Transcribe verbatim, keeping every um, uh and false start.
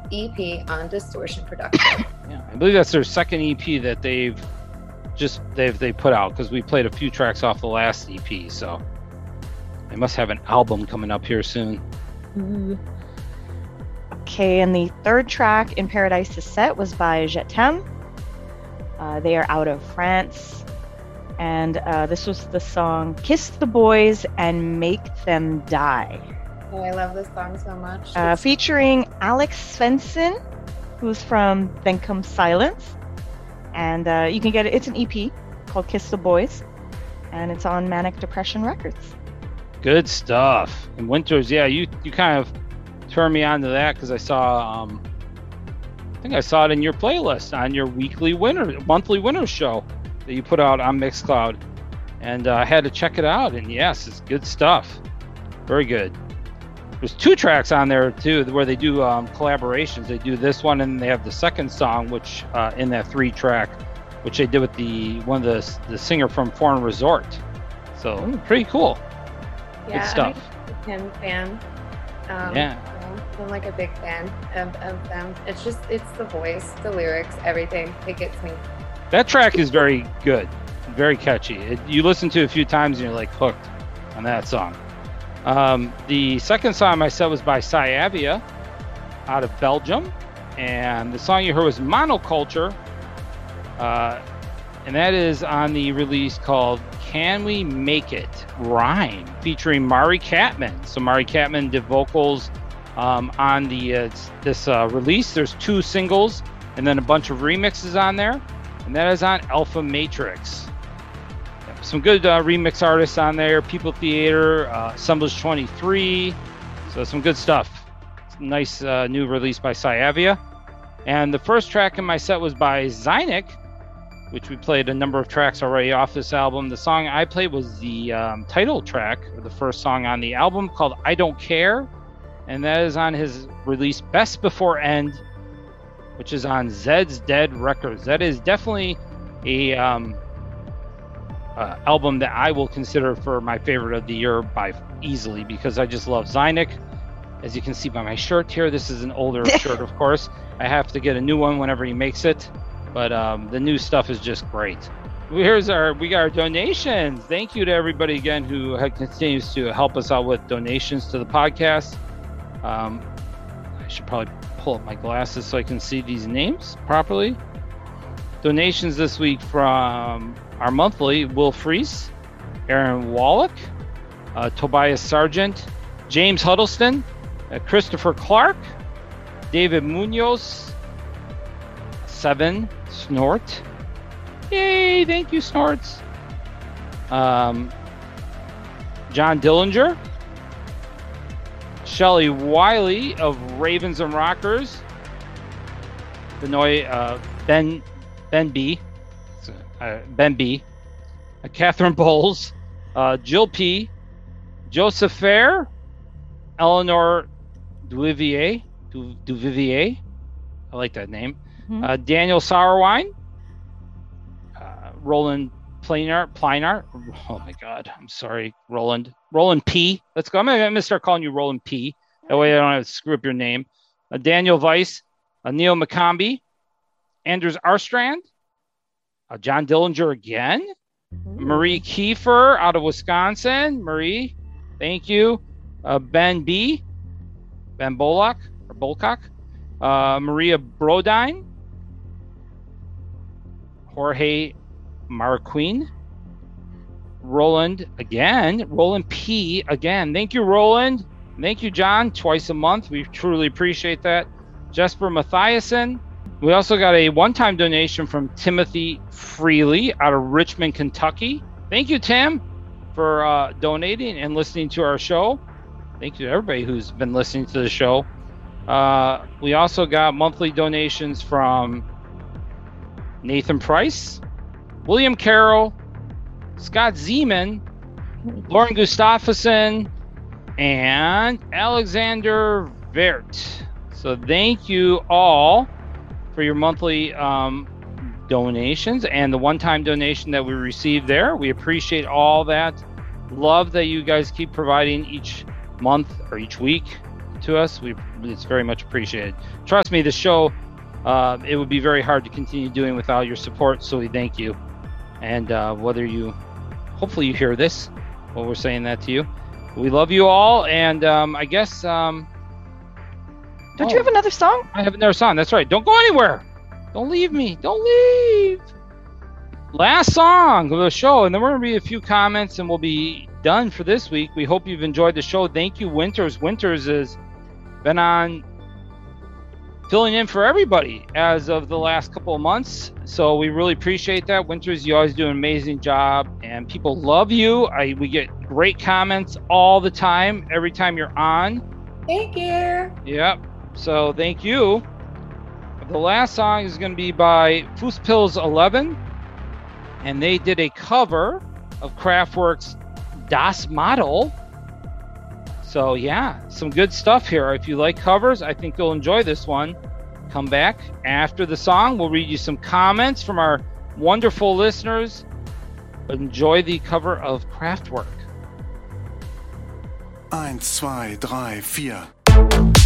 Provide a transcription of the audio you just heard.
E P on Distortion Productions. Yeah, I believe that's their second E P that they've just they've they put out, because we played a few tracks off the last E P, so they must have an album coming up here soon. Mm-hmm. Okay, and the third track, In Paradise is Set, was by Je T'aime. Uh, they are out of France, and uh, this was the song Kiss the Boys and Make Them Die. Oh, I love this song so much. Uh, featuring Alex Svensson, who's from Then Comes Silence. And uh, you can get it, it's an E P called Kiss the Boys, and it's on Manic Depression Records. Good stuff. And Winters, yeah, you, you kind of turned me on to that, because I saw, um, I think I saw it in your playlist on your weekly winter, monthly winter show that you put out on Mixcloud. And uh, I had to check it out, and yes, it's good stuff. Very good. There's two tracks on there too where they do um, collaborations. They do this one, and they have the second song, which uh, in that three track, which they did with the one of the the singer from Foreign Resort. So Ooh. Pretty cool. Yeah, good stuff. I'm a Tim fan. Um, yeah, so I'm like a big fan of, of them. It's just it's the voice, the lyrics, everything. It gets me. That track is very good, very catchy. It, you listen to it a few times and you're like hooked on that song. Um, the second song I said was by Syavia out of Belgium, and the song you heard was Monoculture, uh, and that is on the release called Can We Make It Rhyme, featuring Mari Catman. So Mari Catman did vocals um, on the uh, this uh, release. There's two singles and then a bunch of remixes on there, and that is on Alpha Matrix. Some good uh, remix artists on there, People Theater, uh, Assemblage twenty-three, so some good stuff. Nice uh, new release by Syavia. And the first track in my set was by Zynic, which we played a number of tracks already off this album. The song I played was the um, title track, or the first song on the album, called I Don't Care, and that is on his release Best Before End, which is on Zed's Dead Records. That is definitely a... Um, Uh, album that I will consider for my favorite of the year by easily, because I just love Zynic. As you can see by my shirt here, this is an older shirt, of course. I have to get a new one whenever he makes it, but um, the new stuff is just great. Here's our we got our donations. Thank you to everybody again who continues to help us out with donations to the podcast. Um, I should probably pull up my glasses so I can see these names properly. Donations this week from our monthly: Will Freese, Aaron Wallach, uh, Tobias Sargent, James Huddleston, uh, Christopher Clark, David Munoz, Seven Snort. Yay! Thank you, Snorts. Um, John Dillinger, Shelley Wiley of Ravens and Rockers, Benoit, uh, Ben Ben B. Uh, Ben B, uh, Catherine Bowles, uh, Jill P, Joseph Fair, Eleanor Duvivier, du, Duvivier, I like that name, mm-hmm. uh, Daniel Sauerwein, uh, Roland Planar, Plinar, oh my God, I'm sorry, Roland, Roland P, let's go, I'm going to start calling you Roland P, that way I don't have to screw up your name, uh, Daniel Weiss, uh, Neil McCombie, Anders Arstrand, Uh, John Dillinger again. Ooh. Marie Kiefer out of Wisconsin. Marie, thank you. Uh, Ben B. Ben Bollock or Bolcock. Uh, Maria Brodine. Jorge Marquin. Roland again. Roland P. again. Thank you, Roland. Thank you, John. Twice a month. We truly appreciate that. Jesper Mathiasen. We also got a one-time donation from Timothy Freely out of Richmond, Kentucky. Thank you, Tim, for uh, donating and listening to our show. Thank you to everybody who's been listening to the show. Uh, we also got monthly donations from Nathan Price, William Carroll, Scott Zeman, Lauren Gustafsson, and Alexander Vert. So thank you all for your monthly um, donations and the one-time donation that we received there. We appreciate all that love that you guys keep providing each month or each week to us. We It's very much appreciated. Trust me, the show, uh, it would be very hard to continue doing without your support, so we thank you. And uh, whether you, hopefully you hear this while we're saying that to you. We love you all, and um, I guess... Um, Don't oh, you have another song? I have another song. That's right. Don't go anywhere. Don't leave me. Don't leave. Last song of the show, and then we're going to read a few comments, and we'll be done for this week. We hope you've enjoyed the show. Thank you, Winters. Winters has been on filling in for everybody as of the last couple of months, so we really appreciate that. Winters, you always do an amazing job, and people love you. I we get great comments all the time, every time you're on. Thank you. Yep. So thank you. The last song is going to be by Fußpilz eleven, and they did a cover of Kraftwerk's Das Model. So yeah, some good stuff here. If you like covers, I think you'll enjoy this one. Come back after the song. We'll read you some comments from our wonderful listeners. Enjoy the cover of Kraftwerk. Eins, zwei, drei, vier.